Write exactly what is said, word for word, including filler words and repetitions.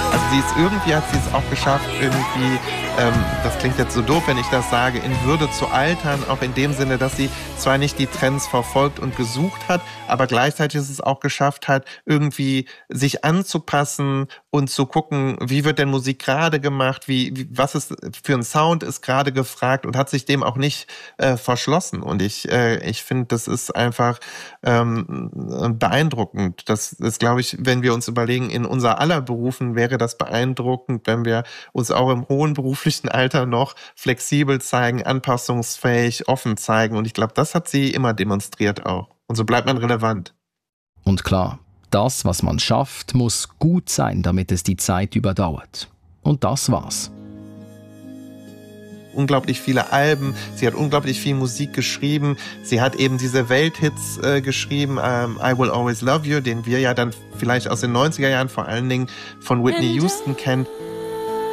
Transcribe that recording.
Also sie ist irgendwie, hat sie es auch geschafft, irgendwie, ähm, das klingt jetzt so doof, wenn ich das sage, in Würde zu altern, auch in dem Sinne, dass sie zwar nicht die Trends verfolgt und gesucht hat, aber gleichzeitig ist es auch geschafft hat, irgendwie sich anzupassen und zu gucken, wie wird denn Musik gerade gemacht, wie, wie was ist für ein Sound ist gerade gefragt und hat sich dem auch nicht äh, verschlossen. Und ich, äh, ich finde, das ist einfach ähm, beeindruckend. Das ist, glaube ich, wenn wir uns überlegen, in unser aller Berufen wäre das beeindruckend, wenn wir uns auch im hohen beruflichen Alter noch flexibel zeigen, anpassungsfähig, offen zeigen. Und ich glaube, das hat sie immer demonstriert auch. Und so bleibt man relevant. Und klar, das, was man schafft, muss gut sein, damit es die Zeit überdauert. Und das war's. Unglaublich viele Alben, sie hat unglaublich viel Musik geschrieben, sie hat eben diese Welthits äh, geschrieben, ähm, I Will Always Love You, den wir ja dann vielleicht aus den neunziger Jahren vor allen Dingen von Whitney Houston kennen.